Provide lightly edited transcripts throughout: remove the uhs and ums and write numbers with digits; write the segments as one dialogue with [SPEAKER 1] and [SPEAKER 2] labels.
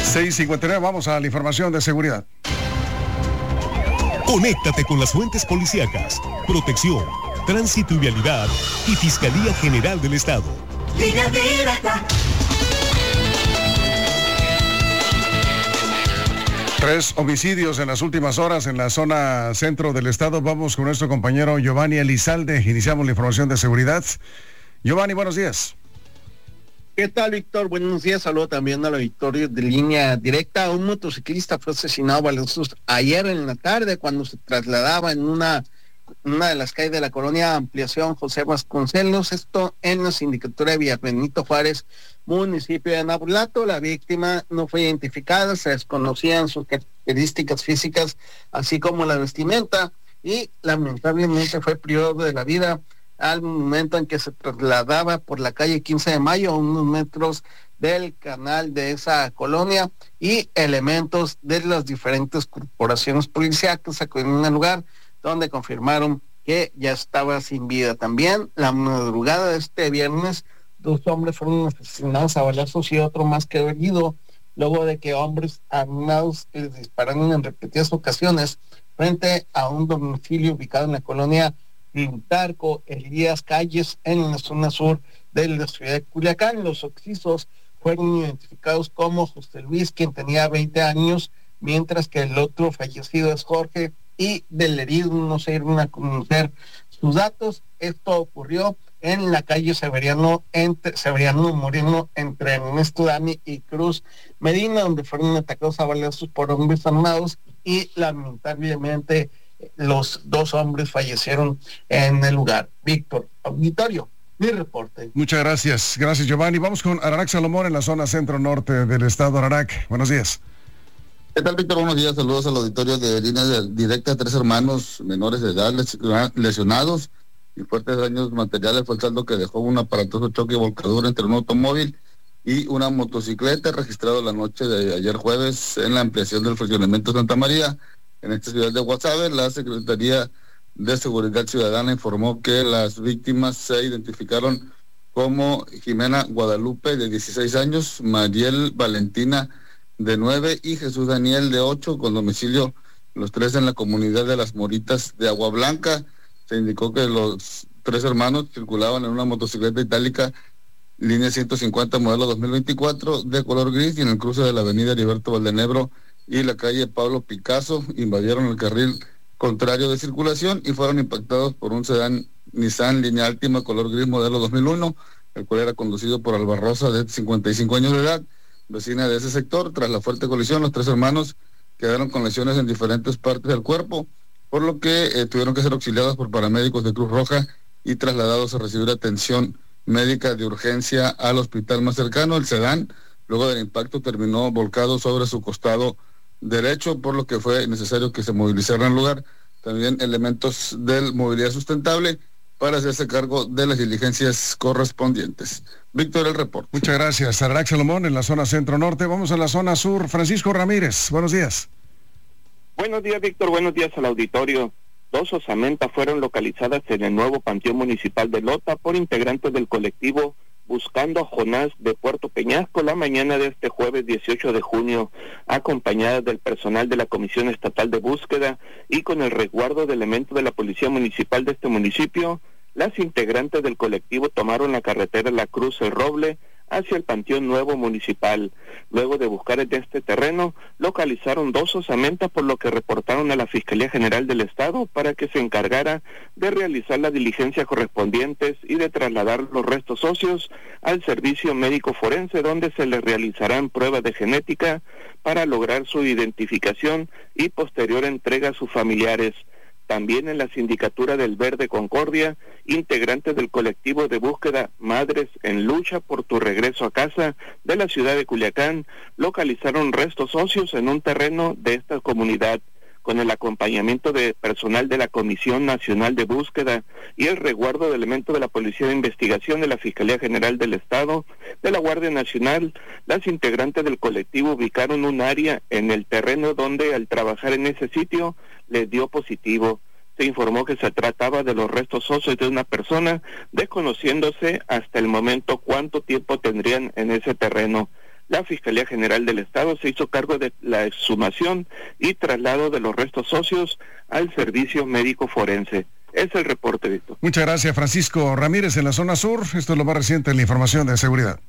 [SPEAKER 1] 6:59, vamos a la información de seguridad.
[SPEAKER 2] Conéctate con las fuentes policíacas, protección, tránsito y vialidad y Fiscalía General del Estado.
[SPEAKER 3] Línea directa.
[SPEAKER 1] 3 homicidios en las últimas horas en la zona centro del estado. Vamos con nuestro compañero Giovanni Elizalde. Iniciamos la información de seguridad. Giovanni, buenos días.
[SPEAKER 4] ¿Qué tal, Víctor? Buenos días. Saludo también a la Victoria de Línea Directa. Un motociclista fue asesinado a balazos ayer en la tarde cuando se trasladaba en una de las calles de la colonia Ampliación José Vasconcelos, esto en la sindicatura de Villa Benito Juárez, municipio de Navolato. La víctima no fue identificada, se desconocían sus características físicas, así como la vestimenta, y lamentablemente fue privado de la vida al momento en que se trasladaba por la calle 15 de Mayo, a unos metros del canal de esa colonia, y elementos de las diferentes corporaciones policiales acudieron al lugar, donde confirmaron que ya estaba sin vida. También la madrugada de este viernes, 2 hombres fueron asesinados a balazos y otro más quedó herido, luego de que hombres armados les dispararon en repetidas ocasiones frente a un domicilio ubicado en la colonia Plutarco Elías Calles, en la zona sur de la ciudad de Culiacán. Los occisos fueron identificados como José Luis, quien tenía 20 años, mientras que el otro fallecido es Jorge, y del herido no se dieron a conocer sus datos. Esto ocurrió en la calle Severiano Moreno, entre Ernesto Dami y Cruz Medina, donde fueron atacados a balazos por hombres armados, y lamentablemente los 2 hombres fallecieron en el lugar. Víctor, auditorio, mi reporte.
[SPEAKER 1] Muchas gracias. Gracias, Giovanni. Vamos con Ararac Salomón en la zona centro-norte del estado. Ararac, buenos días.
[SPEAKER 5] ¿Qué tal, Víctor? Buenos días, saludos al auditorio de Línea Directa. 3 hermanos menores de edad lesionados y fuertes daños materiales fue el saldo que dejó un aparatoso choque y volcadura entre un automóvil y una motocicleta, registrado la noche de ayer jueves en la ampliación del fraccionamiento Santa María, en esta ciudad de Guasave. La Secretaría de Seguridad Ciudadana informó que las víctimas se identificaron como Jimena Guadalupe, de 16 años, Mariel Valentina, de 9, y Jesús Daniel, de 8, con domicilio los 3 en la comunidad de Las Moritas de Agua Blanca. Se indicó que los 3 hermanos circulaban en una motocicleta itálica línea 150 modelo 2024 de color gris, y en el cruce de la avenida Heriberto Valdenebro y la calle Pablo Picasso invadieron el carril contrario de circulación y fueron impactados por un sedán Nissan línea Altima color gris modelo 2001, el cual era conducido por Alba Rosa, de 55 años de edad, vecina de ese sector. Tras la fuerte colisión, los 3 hermanos quedaron con lesiones en diferentes partes del cuerpo, por lo que tuvieron que ser auxiliados por paramédicos de Cruz Roja y trasladados a recibir atención médica de urgencia al hospital más cercano. El sedán, luego del impacto, terminó volcado sobre su costado derecho, por lo que fue necesario que se movilizaran al lugar también elementos del Movilidad Sustentable para hacerse cargo de las diligencias correspondientes. Víctor, el reporte.
[SPEAKER 1] Muchas gracias. Ararac Salomón en la zona centro-norte. Vamos a la zona sur. Francisco Ramírez, buenos días.
[SPEAKER 6] Buenos días, Víctor. Buenos días al auditorio. 2 osamentas fueron localizadas en el nuevo Panteón Municipal de Lota por integrantes del colectivo Buscando a Jonás de Puerto Peñasco la mañana de este jueves 18 de junio, acompañadas del personal de la Comisión Estatal de Búsqueda y con el resguardo de elementos de la Policía Municipal de este municipio. Las integrantes del colectivo tomaron la carretera La Cruz El Roble hacia el Panteón Nuevo Municipal. Luego de buscar en este terreno, localizaron 2 osamentas, por lo que reportaron a la Fiscalía General del Estado para que se encargara de realizar las diligencias correspondientes y de trasladar los restos óseos al servicio médico forense, donde se les realizarán pruebas de genética para lograr su identificación y posterior entrega a sus familiares. También en la sindicatura del Verde Concordia, integrantes del colectivo de búsqueda Madres en Lucha por tu Regreso a Casa de la ciudad de Culiacán, localizaron restos óseos en un terreno de esta comunidad. Con el acompañamiento de personal de la Comisión Nacional de Búsqueda y el resguardo de elementos de la Policía de Investigación, de la Fiscalía General del Estado, de la Guardia Nacional, las integrantes del colectivo ubicaron un área en el terreno donde, al trabajar en ese sitio, les dio positivo. Se informó que se trataba de los restos óseos de una persona, desconociéndose hasta el momento cuánto tiempo tendrían en ese terreno. La Fiscalía General del Estado se hizo cargo de la exhumación y traslado de los restos óseos al servicio médico forense. Es el reporte, Víctor.
[SPEAKER 1] Muchas gracias, Francisco Ramírez, en la zona sur. Esto es lo más reciente en la información de seguridad.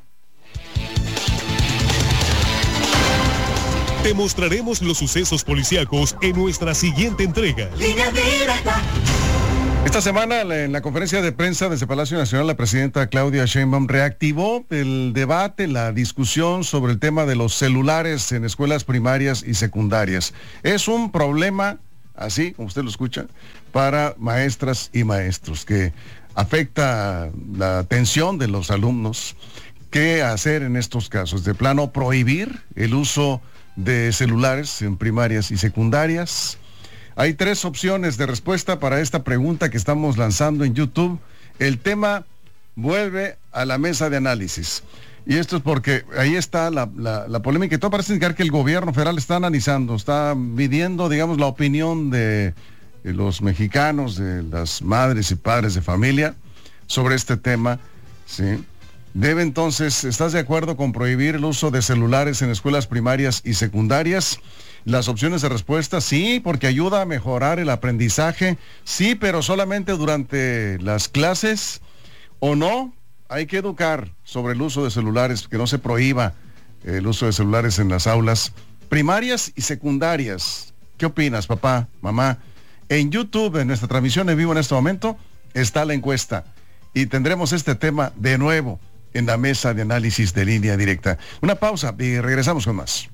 [SPEAKER 2] Te mostraremos los sucesos policíacos en nuestra siguiente entrega.
[SPEAKER 3] Línea Directa.
[SPEAKER 1] Esta semana, en la conferencia de prensa desde Palacio Nacional, la presidenta Claudia Sheinbaum reactivó el debate, la discusión sobre el tema de los celulares en escuelas primarias y secundarias. Es un problema, así como usted lo escucha, para maestras y maestros, que afecta la atención de los alumnos. ¿Qué hacer en estos casos? ¿De plano prohibir el uso de celulares en primarias y secundarias? Hay 3 opciones de respuesta para esta pregunta que estamos lanzando en YouTube. El tema vuelve a la mesa de análisis. Y esto es porque ahí está la polémica. Y todo parece indicar que el gobierno federal está analizando, está midiendo, digamos, la opinión de los mexicanos, de las madres y padres de familia sobre este tema, ¿sí? Debe entonces, ¿estás de acuerdo con prohibir el uso de celulares en escuelas primarias y secundarias? Las opciones de respuesta: sí, porque ayuda a mejorar el aprendizaje, sí, pero solamente durante las clases, o no, hay que educar sobre el uso de celulares, que no se prohíba el uso de celulares en las aulas primarias y secundarias. ¿Qué opinas, papá, mamá? En YouTube, en nuestra transmisión en vivo en este momento, está la encuesta y tendremos este tema de nuevo en la mesa de análisis de Línea Directa. Una pausa y regresamos con más.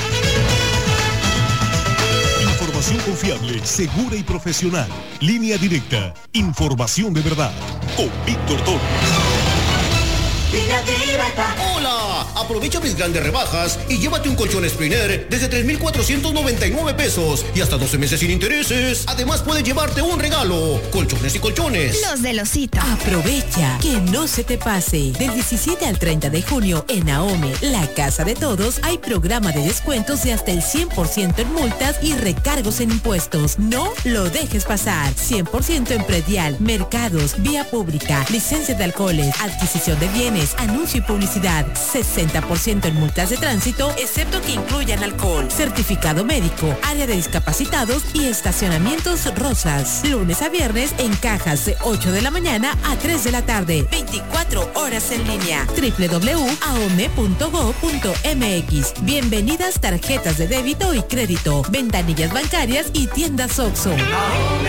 [SPEAKER 2] Información confiable, segura y profesional. Línea Directa. Información de verdad. Con Víctor Torres.
[SPEAKER 3] Línea Directa.
[SPEAKER 7] ¡Hola! Aprovecha mis grandes rebajas y llévate un colchón Spriner desde 3,499 pesos y hasta 12 meses sin intereses. Además puedes llevarte un regalo. Colchones y colchones.
[SPEAKER 8] Los del Osito.
[SPEAKER 9] Aprovecha, que no se te pase. Del 17 al 30 de junio en Ahome, la casa de todos, hay programa de descuentos de hasta el 100% en multas y recargos en impuestos. No lo dejes pasar. 100% en predial, mercados, vía pública, licencia de alcoholes, adquisición de bienes, anuncio y publicidad. 60% en multas de tránsito, excepto que incluyan alcohol. Certificado médico, área de discapacitados y estacionamientos Rosas. Lunes a viernes en cajas de 8 de la mañana a 3 de la tarde. 24 horas en línea. www.aome.go.mx. Bienvenidas tarjetas de débito y crédito, ventanillas bancarias y tiendas OXXO.
[SPEAKER 3] Ahome